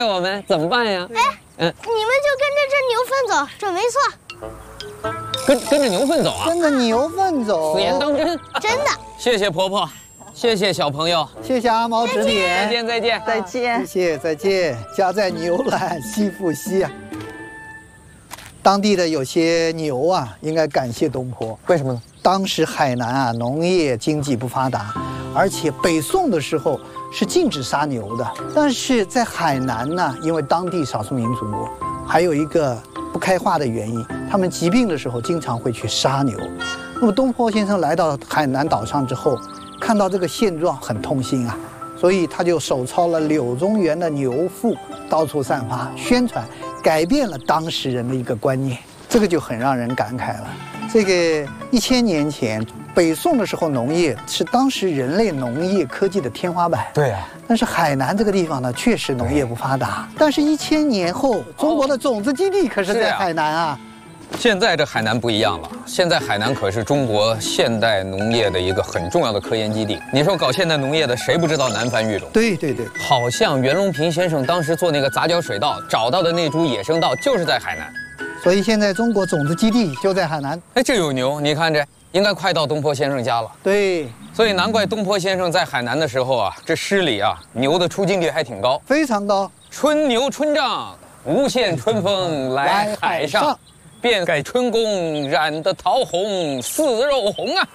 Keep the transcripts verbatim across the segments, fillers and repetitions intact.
我们怎么办呀？ 哎，嗯，你们就跟着这牛粪走，准没错。 跟跟着牛粪走啊？ 跟着牛粪走， 此言当真？ 真的。 谢谢婆婆，谢谢小朋友， 谢谢阿毛指点。 再见再见再见。 谢谢再见。家在牛栏西复西啊。当地的有些牛啊，应该感谢东坡。 为什么呢？ 当时海南啊，农业经济不发达，而且北宋的时候是禁止杀牛的。但是在海南呢，因为当地少数民族，还有一个不开化的原因，他们疾病的时候经常会去杀牛。那么东坡先生来到海南岛上之后，看到这个现状很痛心啊，所以他就手抄了柳宗元的《牛赋》，到处散发宣传，改变了当时人的一个观念，这个就很让人感慨了。这个一千年前，北宋的时候，农业是当时人类农业科技的天花板。 对啊。 但是海南这个地方呢，确实农业不发达。但是，一千年后，中国的种子基地可是在海南啊。 现在这海南不一样了，现在海南可是中国现代农业的一个很重要的科研基地。你说搞现代农业的，谁不知道南番育种？ 对对对， 好像袁隆平先生当时做那个杂交水稻找到的那株野生稻就是在海南。 所以现在中国种子基地就在海南。 哎，这有牛，你看这应该快到东坡先生家了。 对， 所以难怪东坡先生在海南的时候啊，这诗里啊牛的出镜率还挺高， 非常高。 春牛春帐，无限春风来海上。便改春宫染得桃红似肉红啊！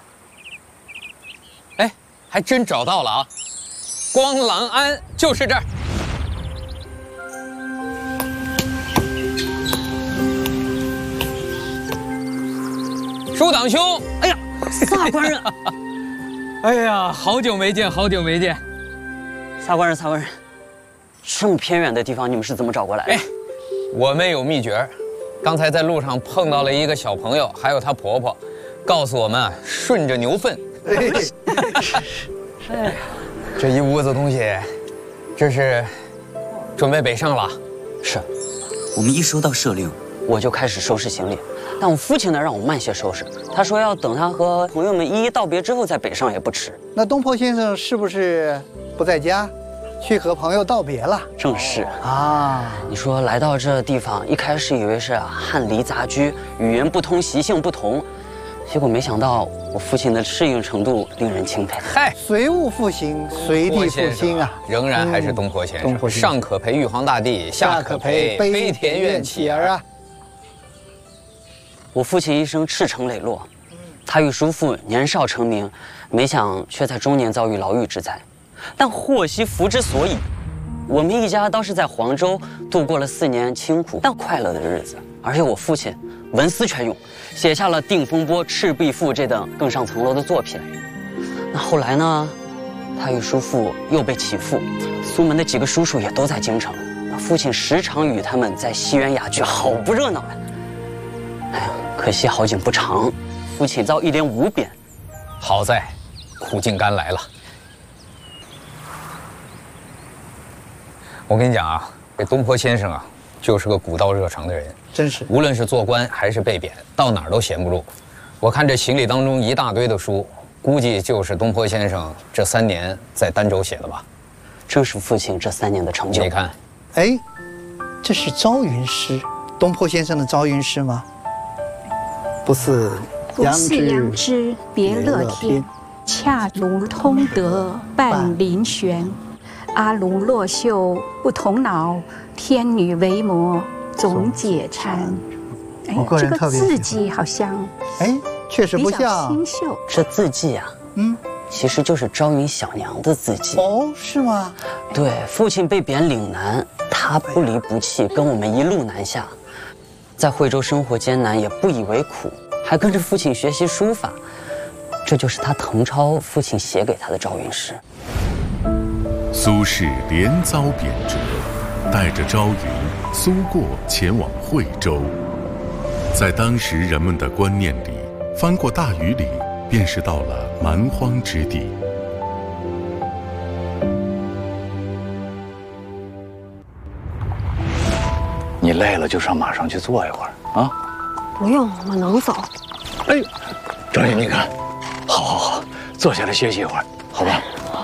哎，还真找到了啊！光廊庵就是这儿。舒党兄，哎呀， 萨官人， 哎呀，好久没见，好久没见。 萨官人，萨官人，这么偏远的地方，你们是怎么找过来的？ 哎，我们有秘诀。刚才在路上碰到了一个小朋友，还有她婆婆，告诉我们啊，顺着牛粪。哎呀，这一屋子东西，这是准备北上了。 是，我们一收到赦令，我就开始收拾行李。但我父亲呢，让我慢些收拾，他说要等他和朋友们一一道别之后再北上也不迟。 那东坡先生是不是不在家？去和朋友道别了， 正是啊。 你说来到这地方，一开始以为是汉黎杂居，语言不通，习性不同，结果没想到我父亲的适应程度令人钦佩。 嗨， 随物复兴，随地复兴啊， 仍然还是东坡先生。东坡先生上可陪玉皇大帝，下可陪悲田院乞儿啊。 我父亲一生赤诚磊落，他与叔父年少成名，没想却在中年遭遇牢狱之灾。但祸兮福之所以，我们一家倒是在黄州度过了四年清苦但快乐的日子。而且我父亲文思泉涌，写下了《定风波》《赤壁赋》这等更上层楼的作品。那后来呢，他与叔父又被起复，苏门的几个叔叔也都在京城。那父亲时常与他们在西园雅居，好不热闹呀！哎呀，可惜好景不长，父亲遭一连五贬。 好在苦尽甘来了。我跟你讲啊，这东坡先生啊，就是个古道热肠的人， 真是。 无论是做官还是被贬，到哪儿都闲不住。我看这行李当中一大堆的书，估计就是东坡先生这三年在儋州写的吧。 正是父亲这三年的成就。 你看， 哎，这是朝云诗，东坡先生的朝云诗吗？不是， 不是杨枝别乐天，恰如通德半林悬。阿龙落袖不同脑，天女为魔总解馋。哎，这个字迹好像， 哎，确实不像清秀。 这字迹啊，嗯，其实就是昭云小娘的字迹。 哦，是吗？ 对，父亲被贬岭南，他不离不弃，跟我们一路南下，在惠州生活艰难也不以为苦，还跟着父亲学习书法。这就是他誊抄父亲写给他的朝云诗。 苏轼连遭贬谪，带着朝云、苏过前往惠州。在当时人们的观念里，翻过大榆里，便是到了蛮荒之地。 你累了就上马上去坐一会儿啊。 不用，我能走。 哎，张姐，你看，好好好，坐下来歇息一会儿，好吧？